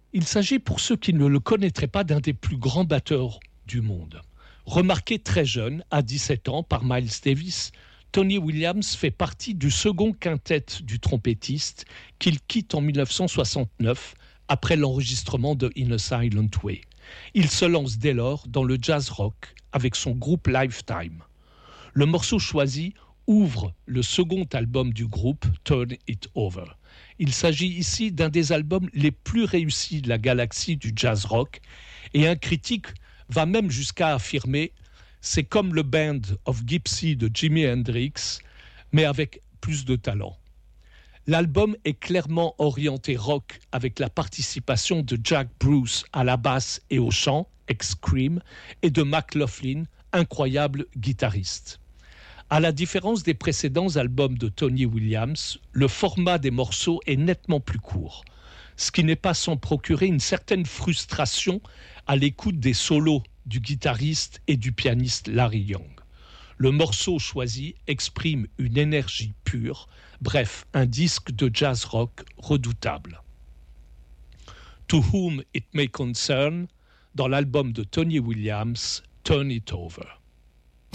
Il s'agit, pour ceux qui ne le connaîtraient pas, d'un des plus grands batteurs du monde. Remarqué très jeune, à 17 ans, par Miles Davis, Tony Williams fait partie du second quintet du trompettiste qu'il quitte en 1969 après l'enregistrement de In a Silent Way. Il se lance dès lors dans le jazz rock avec son groupe Lifetime. Le morceau choisi ouvre le second album du groupe, Turn It Over. Il s'agit ici d'un des albums les plus réussis de la galaxie du jazz rock et un critique va même jusqu'à affirmer « c'est comme le Band of Gypsy de Jimi Hendrix, mais avec plus de talent ». L'album est clairement orienté rock avec la participation de Jack Bruce à la basse et au chant, ex-Cream, et de McLaughlin, incroyable guitariste. À la différence des précédents albums de Tony Williams, le format des morceaux est nettement plus court, ce qui n'est pas sans procurer une certaine frustration à l'écoute des solos du guitariste et du pianiste Larry Young. Le morceau choisi exprime une énergie pure, bref, un disque de jazz rock redoutable. To Whom It May Concern, dans l'album de Tony Williams, Turn It Over.